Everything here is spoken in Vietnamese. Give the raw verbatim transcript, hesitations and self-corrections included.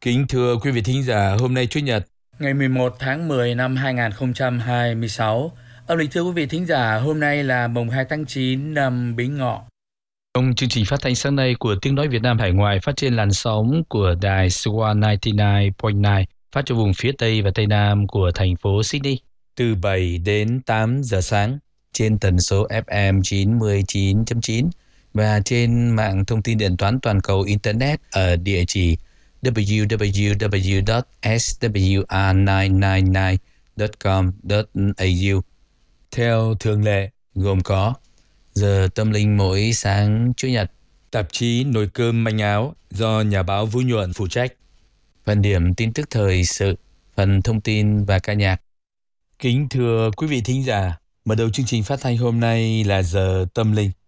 Kính thưa quý vị thính giả, hôm nay Chủ nhật, ngày mười một tháng mười năm hai nghìn không trăm hai mươi sáu. Âm lịch thưa quý vị thính giả, hôm nay là mùng hai tháng chín năm Bính Ngọ. Trong chương trình phát thanh sáng nay của Tiếng nói Việt Nam hải ngoại phát trên làn sóng của đài Swan chín mươi chín phẩy chín phát cho vùng phía Tây và Tây Nam của thành phố Sydney. từ bảy đến tám giờ sáng trên tần số ép em chín mươi chín chấm chín và trên mạng thông tin điện toán toàn cầu Internet ở địa chỉ w w w chấm s w r chín chín chín chấm com chấm a u. Theo thường lệ, gồm có giờ tâm linh mỗi sáng Chủ nhật, tạp chí Nồi cơm manh áo do nhà báo Vũ Nhuận phụ trách, phần điểm tin tức thời sự, phần thông tin và ca nhạc. Kính thưa quý vị thính giả, mở đầu chương trình phát thanh hôm nay là giờ tâm linh.